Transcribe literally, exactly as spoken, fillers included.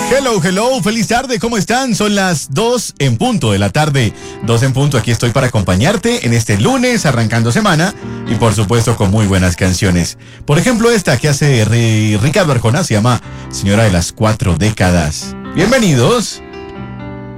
Hello, hello, feliz tarde, ¿cómo están? Son las dos en punto de la tarde, dos en punto, aquí estoy para acompañarte en este lunes, arrancando semana, y por supuesto con muy buenas canciones. Por ejemplo esta que hace Ricardo Arjona, se llama Señora de las Cuatro Décadas. Bienvenidos.